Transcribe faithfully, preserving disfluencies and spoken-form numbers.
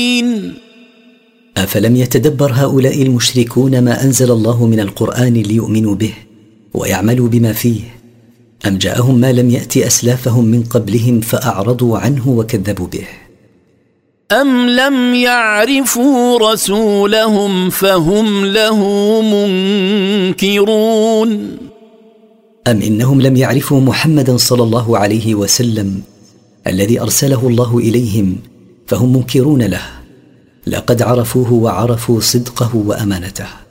أفلم يتدبر هؤلاء المشركون ما أنزل الله من القرآن ليؤمنوا به ويعملوا بما فيه، أم جاءهم ما لم يأت أسلافهم من قبلهم فأعرضوا عنه وكذبوا به؟ أم لم يعرفوا رسولهم فهم له منكرون أم إنهم لم يعرفوا محمدا صلى الله عليه وسلم الذي أرسله الله إليهم فهم منكرون له، لقد عرفوه وعرفوا صدقه وأمانته.